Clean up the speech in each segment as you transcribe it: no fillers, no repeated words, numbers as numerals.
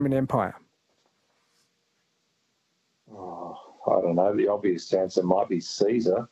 Roman Empire? Oh, I don't know. The obvious answer might be Caesar.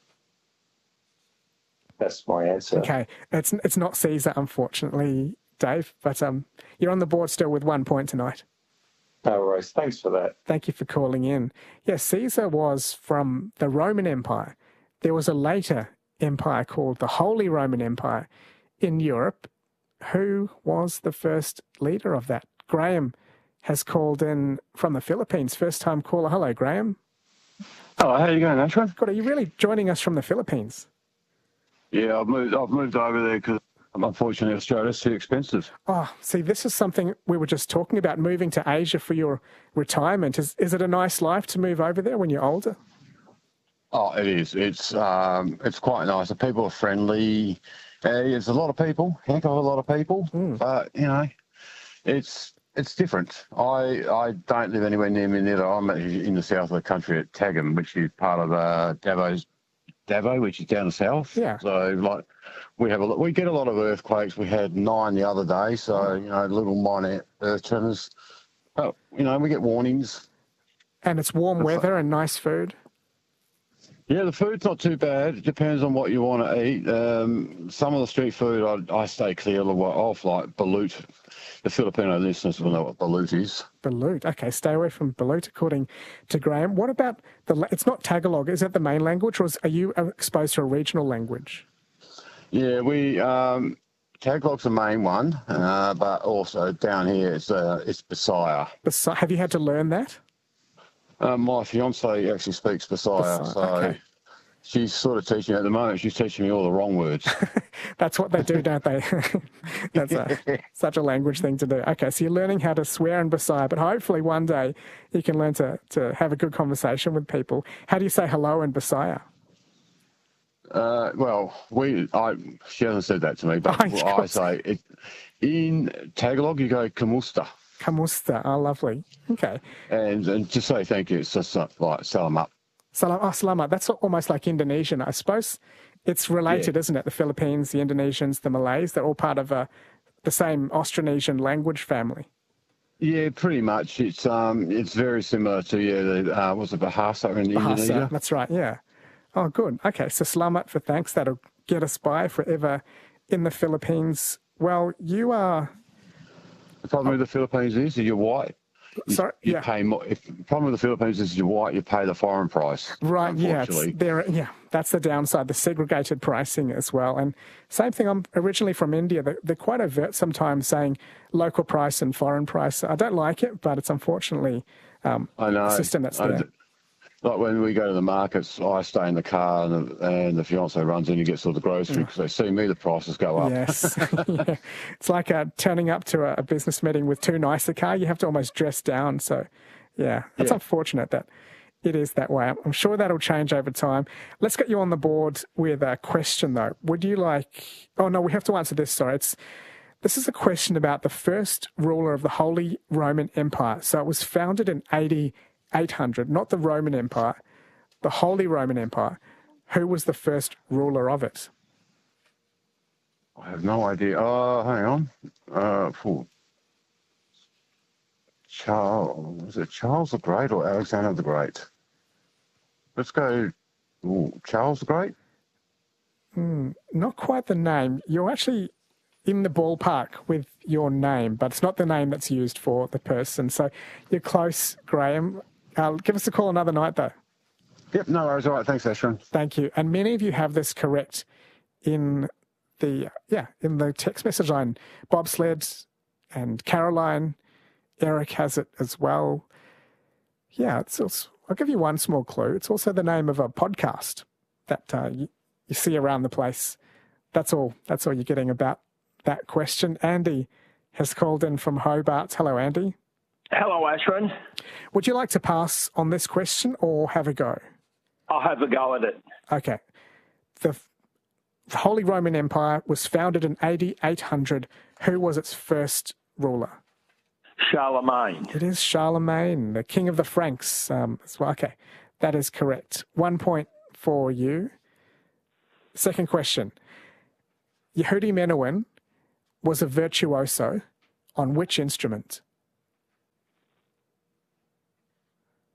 That's my answer. Okay, it's not Caesar, unfortunately, Dave, but you're on the board still with 1 point tonight. No worries. Thanks for that. Thank you for calling in. Yes, Caesar was from the Roman Empire. There was a later empire called the Holy Roman Empire in Europe. Who was the first leader of that? Graham has called in from the Philippines. First time caller. Hello, Graham. Oh, how are you going, Ashwin? Good. Are you really joining us from the Philippines? Yeah, I've moved over there because unfortunately Australia's too expensive. Oh, see, this is something we were just talking about, moving to Asia for your retirement. Is it a nice life to move over there when you're older? Oh, it is. It's quite nice. The people are friendly. There's a lot of people, heck of a lot of people, but you know, it's different. I don't live anywhere near Manila. I'm actually in the south of the country at Tagum, which is part of Davao, which is down the south. Yeah. So like we get a lot of earthquakes. We had 9 the other day, so you know, little minor earth tremors. But you know, we get warnings. And it's warm weather and nice food. Yeah, the food's not too bad. It depends on what you want to eat. Some of the street food I stay clear of, like balut. The Filipino listeners will know what balut is. Balut. Okay, stay away from balut, according to Graham. What about it's not Tagalog. Is that the main language, or are you exposed to a regional language? Yeah, Tagalog's the main one, but also down here it's Bisaya. Have you had to learn that? My fiancée actually speaks Bisaya, so okay. She's sort of teaching at the moment. She's teaching me all the wrong words. That's what they do, don't they? That's such a language thing to do. Okay, so you're learning how to swear in Bisaya, but hopefully one day you can learn to have a good conversation with people. How do you say hello in Bisaya? She hasn't said that to me, but I say it. In Tagalog, you go kamusta. Kamusta. Oh, lovely. Okay. And just say thank you. It's just like salamat. Salamat. That's almost like Indonesian. I suppose it's related, isn't it? The Philippines, the Indonesians, the Malays, they're all part of the same Austronesian language family. Yeah, pretty much. It's very similar to was it Bahasa in Indonesia? That's right, yeah. Oh, good. Okay, so salamat for thanks. That'll get us by forever in the Philippines. Well, you are... The problem with the Philippines is you're white. Sorry, you pay more. The problem with the Philippines is you're white, you pay the foreign price. Right, that's the downside, the segregated pricing as well. And same thing, I'm originally from India. They're quite overt sometimes saying local price and foreign price. I don't like it, but it's unfortunately a system that's there. Like when we go to the markets, I stay in the car and the fiancé runs in and gets all the groceries because they see me, the prices go up. Yes. Yeah. It's like turning up to a business meeting with too nice a car. You have to almost dress down. So, that's unfortunate that it is that way. I'm sure that'll change over time. Let's get you on the board with a question, though. Would you like... Oh, no, we have to answer this. Sorry. This is a question about the first ruler of the Holy Roman Empire. So it was founded in 800, not the Roman Empire, the Holy Roman Empire. Who was the first ruler of it? I have no idea. Hang on. Was it Charles the Great or Alexander the Great? Let's go Charles the Great. Not quite the name. You're actually in the ballpark with your name, but it's not the name that's used for the person. So you're close, Graham. Give us a call another night, though. Yep, no worries. All right, thanks, Ashwin. Thank you. And many of you have this correct in the text message line. Bobsled and Caroline, Eric has it as well. Yeah, I'll give you one small clue. It's also the name of a podcast that you see around the place. That's all you're getting about that question. Andy has called in from Hobart. Hello, Andy. Hello, Ashwin. Would you like to pass on this question or have a go? I'll have a go at it. Okay. The Holy Roman Empire was founded in AD 800. Who was its first ruler? Charlemagne. It is Charlemagne, the king of the Franks as well. Okay, that is correct. 1 point for you. Second question. Yehudi Menuhin was a virtuoso on which instrument?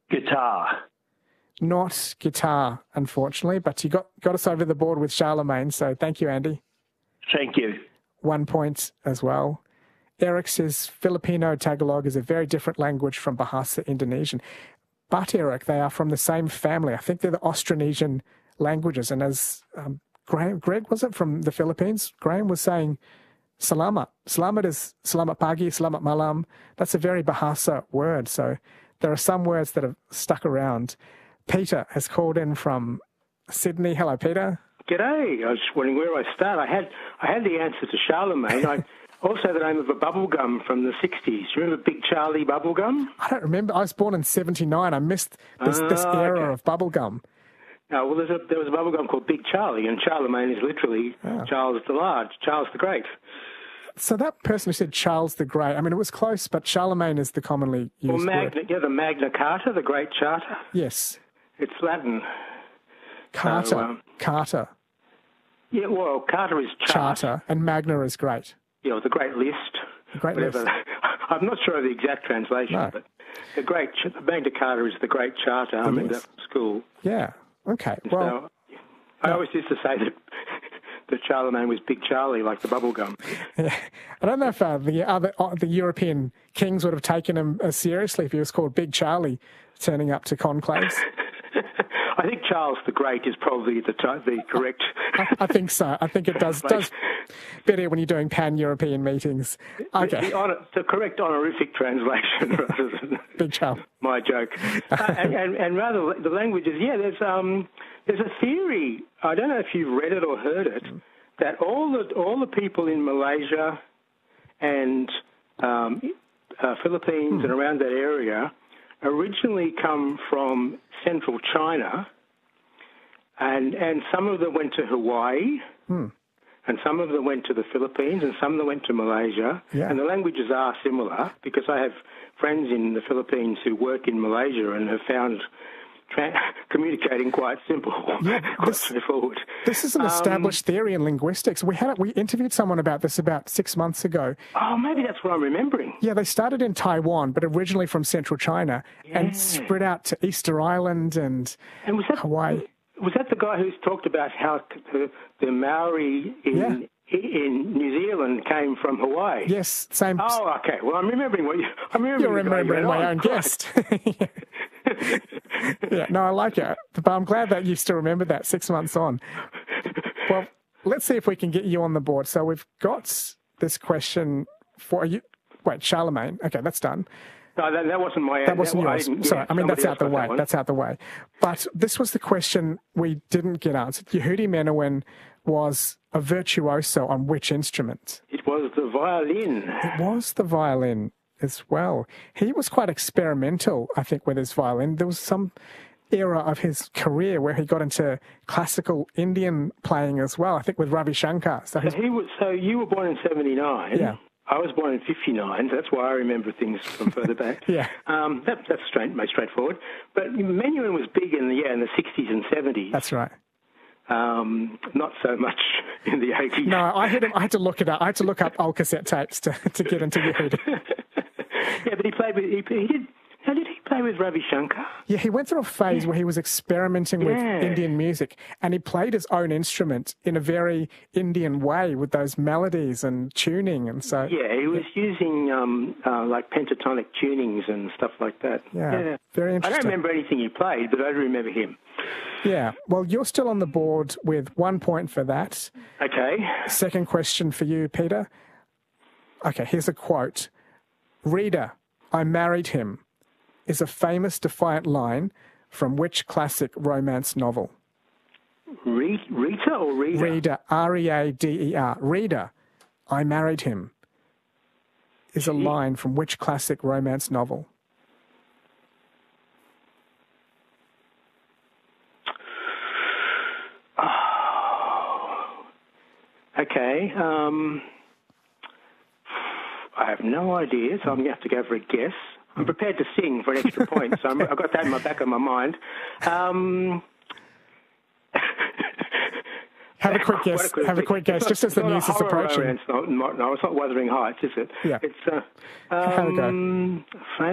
Guitar. Not guitar, unfortunately, but you got us over the board with Charlemagne, so thank you, Andy. Thank you. 1 point as well. Eric says Filipino Tagalog is a very different language from Bahasa Indonesian. But, Eric, they are from the same family. I think they're the Austronesian languages. And as Greg, was it, from the Philippines? Graham was saying salamat. Salamat is selamat pagi, selamat malam. That's a very Bahasa word. So there are some words that have stuck around. Peter has called in from Sydney. Hello, Peter. G'day. I was just wondering where I start. I had the answer to Charlemagne. I also the name of a bubblegum from the 60s. Remember Big Charlie bubblegum? I don't remember. I was born in 79. I missed this era of bubblegum. No, well, there was a bubblegum called Big Charlie, and Charlemagne is literally Charles the Large, Charles the Great. So that person who said Charles the Great, I mean, it was close, but Charlemagne is the commonly used word. The Magna Carta, the Great Charter. Yes. It's Latin. Carta. Carta. Yeah, well, Carta is Charter, and Magna is Great. Yeah, the Great List. The Great List. I'm not sure of the exact translation, but the Magna Carta is the Great Charter. I remember that from school. Yeah. Okay. Well, so, I always used to say that Charlemagne was Big Charlie, like the bubblegum. Yeah. I don't know if the European kings would have taken him seriously if he was called Big Charlie turning up to conclaves. I think Charles the Great is probably the correct. I think so. I think it does better when you're doing pan-European meetings. Okay. The correct honorific translation rather than Big Charlie. My joke. And rather the languages. Yeah, there's a theory. I don't know if you've read it or heard it, that all the people in Malaysia and Philippines and around that area originally come from central China, and some of them went to Hawaii, and some of them went to the Philippines, and some of them went to Malaysia. Yeah. And the languages are similar, because I have friends in the Philippines who work in Malaysia and have found communicating quite simple, quite straightforward. This is an established theory in linguistics. We interviewed someone about this about 6 months ago. Oh, maybe that's what I'm remembering. Yeah, they started in Taiwan, but originally from central China, and spread out to Easter Island and Hawaii. Was that the guy who's talked about how the Maori in New Zealand came from Hawaii? Yes, same. Oh, okay. Well, I'm remembering You're remembering my own guest. Yeah, no, I like it. But I'm glad that you still remember that 6 months on. Well, let's see if we can get you on the board. So we've got this question for you. Wait, Charlemagne. Okay, that's done. No, that wasn't my answer. That wasn't yours. Sorry, I mean, that's out the way. That's out the way. But this was the question we didn't get answered. Yehudi Menuhin was a virtuoso on which instrument? It was the violin. It was the violin as well. He was quite experimental, I think, with his violin. There was some era of his career where he got into classical Indian playing as well, I think with Ravi Shankar. So you were born in 79. Yeah. I was born in 59, so that's why I remember things from further back. Yeah. That's straightforward. But Menuhin was big in the 60s and 70s. That's right. Not so much in the 80s. No, I had to look it up. I had to look up old cassette tapes to get into Yehudi. Yeah, but he played with... How did he play with Ravi Shankar? Yeah, he went through a phase where he was experimenting with Indian music, and he played his own instrument in a very Indian way with those melodies and tuning, and so... Yeah, he was using like pentatonic tunings and stuff like that. Yeah, very interesting. I don't remember anything he played, but I do remember him. Yeah, well, you're still on the board with 1 point for that. Okay. Second question for you, Peter. Okay, here's a quote. "Reader, I married him," is a famous defiant line from which classic romance novel? Rita or Reader? Reader, R-E-A-D-E-R. "Reader, I married him," is a line from which classic romance novel? Okay. I have no idea, so I'm going to have to go for a guess. I'm prepared to sing for an extra point, so I've got that in my back of my mind. Have a quick guess. Have a quick guess, just as the news is approaching. No, it's not Wuthering Heights, is it? Yeah. It's have a go.